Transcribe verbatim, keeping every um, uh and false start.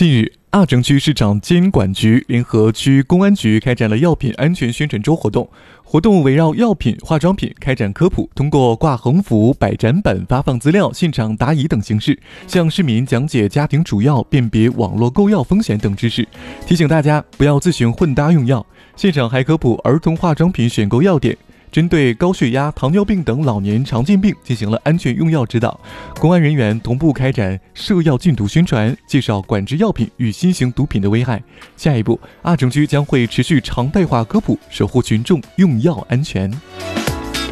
近日，阿城区市场监管局联合区公安局开展了药品安全宣传周活动。活动围绕药品、化妆品开展科普，通过挂横幅、摆展板、发放资料、现场答疑等形式，向市民讲解家庭主药、辨别网络购药风险等知识，提醒大家不要自行混搭用药。现场还科普儿童化妆品选购要点。针对高血压、糖尿病等老年常见病进行了安全用药指导，公安人员同步开展涉药禁毒宣传，介绍管制药品与新型毒品的危害。下一步，阿城区将会持续常态化科普，守护群众用药安全。